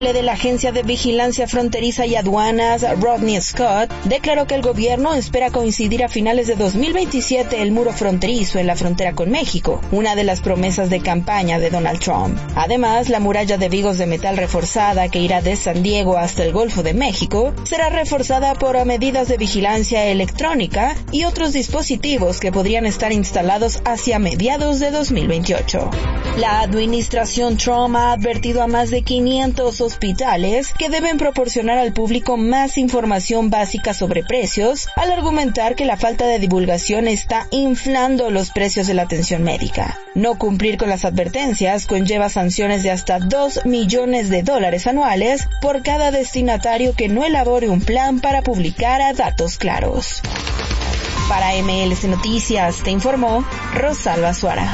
De la Agencia de Vigilancia Fronteriza y Aduanas, Rodney Scott, declaró que el gobierno espera coincidir a finales de 2027 el muro fronterizo en la frontera con México, una de las promesas de campaña de Donald Trump. Además, la muralla de vigos de metal reforzada que irá de San Diego hasta el Golfo de México será reforzada por medidas de vigilancia electrónica y otros dispositivos que podrían estar instalados hacia mediados de 2028. La administración Trump ha advertido a más de 500 hospitales que deben proporcionar al público más información básica sobre precios, al argumentar que la falta de divulgación está inflando los precios de la atención médica. No cumplir con las advertencias conlleva sanciones de hasta $2 millones anuales por cada destinatario que no elabore un plan para publicar datos claros. Para MLC Noticias, te informó Rosalba Suara.